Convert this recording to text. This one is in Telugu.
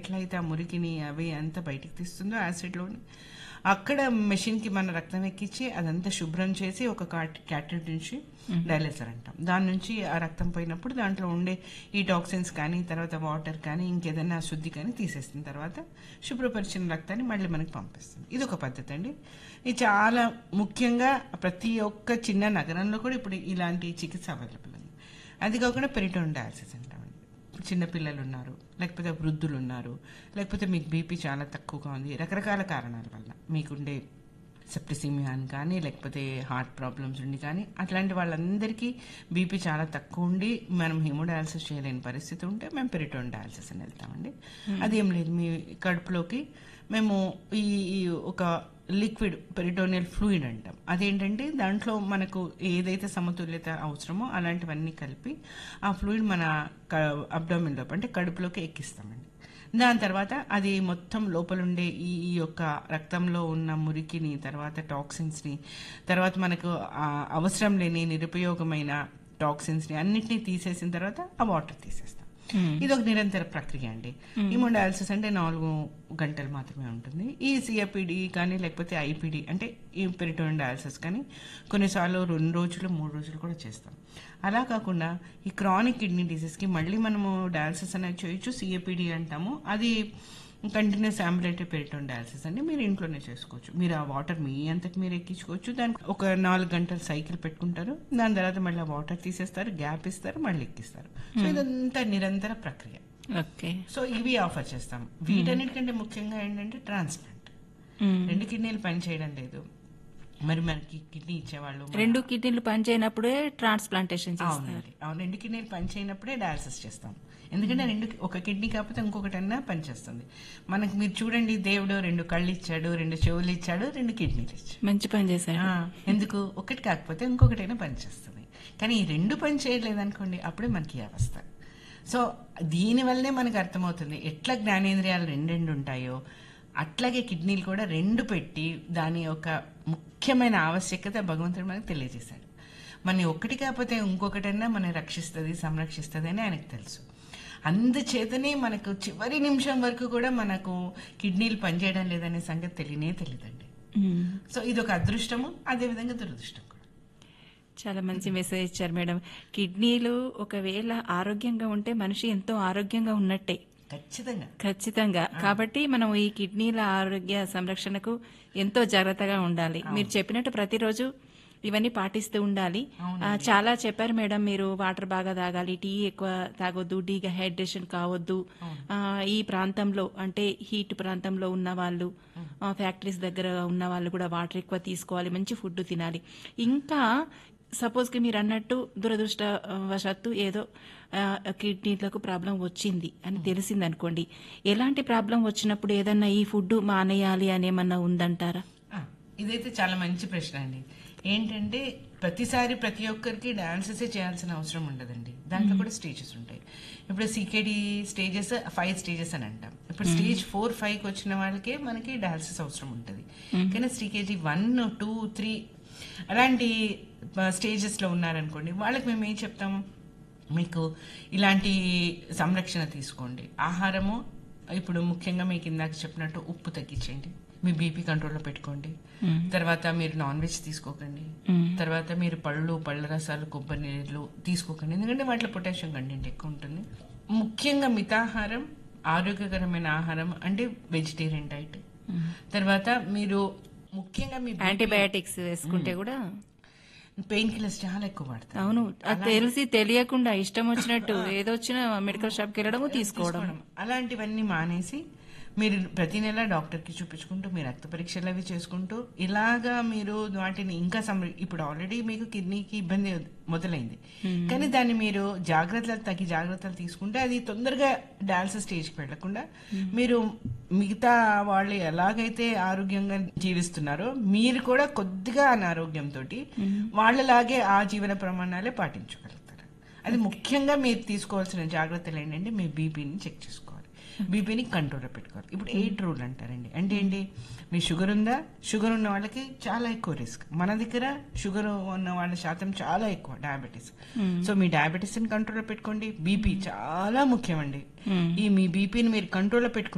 ఎట్లయితే ఆ మురికిని అవి అంతా బయటికి తీస్తుందో యాసిడ్లోని, అక్కడ మెషిన్కి మన రక్తం ఎక్కించి అదంతా శుభ్రం చేసి ఒక క్యాటరేట్ నుంచి డైలేసర్ అంటాం. దాని నుంచి ఆ రక్తం పోయినప్పుడు దాంట్లో ఉండే ఈ టాక్సిన్స్ కానీ తర్వాత వాటర్ కానీ ఇంకేదైనా శుద్ధి కానీ తీసేసిన తర్వాత శుభ్రపరిచిన రక్తాన్ని మళ్ళీ మనకి పంపిస్తుంది. ఇది ఒక పద్ధతి అండి. ఇది చాలా ముఖ్యంగా ప్రతి ఒక్క చిన్న నగరంలో కూడా ఇప్పుడు ఇలాంటి చికిత్స అవైలబుల్ ఉంది. అది కాకుండా పెరిటోన్ డయాలసిస్ అంటామండి. చిన్నపిల్లలు ఉన్నారు, లేకపోతే వృద్ధులు ఉన్నారు, లేకపోతే మీకు బీపీ చాలా తక్కువగా ఉంది, రకరకాల కారణాల వల్ల మీకుండే సెప్టిసిమియా అని కానీ లేకపోతే హార్ట్ ప్రాబ్లమ్స్ ఉండి కానీ అట్లాంటి వాళ్ళందరికీ బీపీ చాలా తక్కువ ఉండి మనం హీమోడయాలసిస్ చేయలేని పరిస్థితి ఉంటే మేము పెరిటోన్ డయాలసిస్ అని వెళ్తామండి. అదేం లేదు, మీ కడుపులోకి మేము ఈ ఒక లిక్విడ్ పెరిటోనియల్ ఫ్లూయిడ్ అంటాం. అదేంటంటే దాంట్లో మనకు ఏదైతే సమతుల్యత అవసరమో అలాంటివన్నీ కలిపి ఆ ఫ్లూయిడ్ మన అబ్డామిన్లో అంటే కడుపులోకి ఎక్కిస్తామండి. దాని తర్వాత అది మొత్తం లోపలుండే ఈ యొక్క రక్తంలో ఉన్న మురికిని, తర్వాత టాక్సిన్స్ని, తర్వాత మనకు అవసరం లేని నిరుపయోగమైన టాక్సిన్స్ని అన్నిటినీ తీసేసిన తర్వాత ఆ వాటర్ తీసేస్తాం. ఇది ఒక నిరంతర ప్రక్రియ అండి. హీమోడయాలసిస్ అంటే 4 గంటలు మాత్రమే ఉంటుంది. ఈ సిఎపిడి కానీ లేకపోతే ఐపిడి అంటే ఈ పెరిటోన్ డయాలసిస్ కానీ కొన్నిసార్లు 2 రోజులు 3 రోజులు కూడా చేస్తాం. అలా కాకుండా ఈ క్రానిక్ కిడ్నీ డిసీజ్కి మళ్ళీ మనము డయాలసిస్ అనేది చేయొచ్చు. సిఎపిడి అంటాము, అది కంటిన్యూస్ అంబులేటరీ పెరిటోన్ డయాలసిస్ అండి. మీరు ఇంట్లోనే చేసుకోవచ్చు. మీరు ఆ వాటర్ మీ అంతటి మీరు ఎక్కించుకోవచ్చు. దానికి ఒక 4 గంటలు సైకిల్ పెట్టుకుంటారు, దాని తర్వాత మళ్ళీ ఆ వాటర్ తీసేస్తారు, గ్యాప్ ఇస్తారు, మళ్ళీ ఎక్కిస్తారు. సో ఇదంతా నిరంతర ప్రక్రియ. ఓకే. సో ఇవి ఆఫర్ చేస్తాం. వీటన్నిటికంటే ముఖ్యంగా ఏంటంటే ట్రాన్స్ప్లాంట్. 2 కిడ్నీలు పని చేయడం లేదు, మరి మనకి కిడ్నీ ఇచ్చేవాళ్ళు 2 కిడ్నీలు పనిచేయనప్పుడే ట్రాన్స్ప్లాంటేషన్ చేస్తారు. అవునండి, అవును. 2 కిడ్నీలు పని చేయనప్పుడే డయాలసిస్ చేస్తాం. ఎందుకంటే ఒక కిడ్నీ కాకపోతే ఇంకొకటన్నా పనిచేస్తుంది. మనకి మీరు చూడండి, దేవుడు 2 కళ్ళు ఇచ్చాడు, 2 చెవులు ఇచ్చాడు, 2 కిడ్నీలు ఇచ్చాడు. మంచి పని చేశాడు. ఎందుకు? ఒకటి కాకపోతే ఇంకొకటైనా పనిచేస్తుంది. కానీ ఈ 2 పని చేయలేదనుకోండి, అప్పుడే మనకి అవస్థ. సో దీనివల్లనే మనకు అర్థమవుతుంది ఎట్లా జ్ఞానేంద్రియాలు 2 ఉంటాయో అట్లాగే కిడ్నీలు కూడా 2 పెట్టి దాని యొక్క ముఖ్యమైన ఆవశ్యకత భగవంతుడు మనకు తెలియజేశాడు. మన ఒకటి కాకపోతే ఇంకొకటన్నా మనం రక్షిస్తుంది, సంరక్షిస్తుంది అని ఆయనకు తెలుసు. అందుచేతనే మనకు చివరి నిమిషం వరకు కూడా మనకు కిడ్నీలు పనిచేయడం లేదనే సంగతి తెలియదండి. సో ఇది ఒక అదృష్టము, అదేవిధంగా దురదృష్టం కూడా. చాలా మంచి మెసేజ్ ఇచ్చారు మేడం. కిడ్నీలు ఒకవేళ ఆరోగ్యంగా ఉంటే మనిషి ఎంతో ఆరోగ్యంగా ఉన్నట్టే. ఖచ్చితంగా. కాబట్టి మనం ఈ కిడ్నీల ఆరోగ్య సంరక్షణకు ఎంతో జాగ్రత్తగా ఉండాలి. మీరు చెప్పినట్టు ప్రతిరోజు ఇవన్నీ పాటిస్తూ ఉండాలి. చాలా చెప్పారు మేడం మీరు. వాటర్ బాగా తాగాలి, టీ ఎక్కువ తాగొద్దు, డీహైడ్రేషన్ కావద్దు. ఈ ప్రాంతంలో అంటే హీట్ ప్రాంతంలో ఉన్న వాళ్ళు, ఫ్యాక్టరీస్ దగ్గర ఉన్న వాళ్ళు కూడా వాటర్ ఎక్కువ తీసుకోవాలి, మంచి ఫుడ్ తినాలి. ఇంకా సపోజ్కి మీరు అన్నట్టు దురదృష్టవశాత్తు ఏదో కిడ్నీలకు ప్రాబ్లం వచ్చింది అని తెలిసింది అనుకోండి, ఎలాంటి ప్రాబ్లం వచ్చినప్పుడు ఏదన్నా ఈ ఫుడ్ మానేయాలి అనేమన్నా ఉందంటారా? ఇదైతే చాలా మంచి ప్రశ్న అండి. ఏంటంటే ప్రతిసారి ప్రతి ఒక్కరికి డయాలసిస్ చేయాల్సిన అవసరం ఉండదండి. దాంట్లో కూడా స్టేజెస్ ఉంటాయి. ఇప్పుడు సికేడి స్టేజెస్ 5 స్టేజెస్ అని అంటాం. ఇప్పుడు స్టేజ్ 4, 5కి వచ్చిన వాళ్ళకే మనకి డయాలసిస్ అవసరం ఉంటుంది. కానీ సికేజీ 1, 2, 3 అలాంటి స్టేజెస్లో ఉన్నారనుకోండి, వాళ్ళకి మేము ఏం చెప్తాము, మీకు ఇలాంటి సంరక్షణ తీసుకోండి. ఆహారము ఇప్పుడు ముఖ్యంగా మీకు ఇందాక చెప్పినట్టు ఉప్పు తగ్గించండి, మీ బీపీ కంట్రోల్లో పెట్టుకోండి, తర్వాత మీరు నాన్ వెజ్ తీసుకోకండి, తర్వాత మీరు పళ్ళ రసాలు, కొబ్బరి నీళ్ళు తీసుకోకండి, ఎందుకంటే వాటిలో పొటాషియం కంటెంట్ ఎక్కువ ఉంటుంది. ముఖ్యంగా మితాహారం, ఆరోగ్యకరమైన ఆహారం అంటే వెజిటేరియన్ డైట్. తర్వాత మీరు ముఖ్యంగా మీ యాంటీబయాటిక్స్ వేసుకుంటే కూడా పెయిన్ కిల్లర్స్ చాలా ఎక్కువ వాడతారు. అవును, అది తెలిసి తెలియకుండా ఇష్టం వచ్చినట్టు ఏదొచ్చినా మెడికల్ షాప్కి వెళ్ళడం, తీసుకోవడం, అలాంటివన్నీ మానేసి మీరు ప్రతి నెల డాక్టర్కి చూపించుకుంటూ మీ రక్త పరీక్షలు అవి చేసుకుంటూ ఇలాగా మీరు వాటిని ఇంకా ఇప్పుడు ఆల్రెడీ మీకు కిడ్నీకి ఇబ్బంది మొదలైంది, కానీ దాన్ని మీరు జాగ్రత్తలు తీసుకుంటే అది తొందరగా డయాలసిస్ స్టేజ్కి వెళ్లకుండా మీరు మిగతా వాళ్ళు ఎలాగైతే ఆరోగ్యంగా జీవిస్తున్నారో మీరు కూడా కొద్దిగా అనారోగ్యంతో వాళ్ళలాగే ఆ జీవన ప్రమాణాలే పాటించగలుగుతారు. అది ముఖ్యంగా మీరు తీసుకోవాల్సిన జాగ్రత్తలు ఏంటంటే మీ బీపీని చెక్ చేసుకోవాలి, బీపీని కంట్రోల్లో పెట్టుకోవాలి. ఇప్పుడు 8 రూల్ అంటారండి. అంటే ఏంటి, మీ షుగర్ ఉందా, షుగర్ ఉన్న వాళ్ళకి చాలా ఎక్కువ రిస్క్. మన దగ్గర షుగర్ ఉన్న వాళ్ళ శాతం చాలా ఎక్కువ, డయాబెటీస్. సో మీ డయాబెటీస్ని కంట్రోల్లో పెట్టుకోండి. బీపీ చాలా ముఖ్యం అండి. ఈ మీ బీపీని మీరు కంట్రోల్లో పెట్టుకుంటే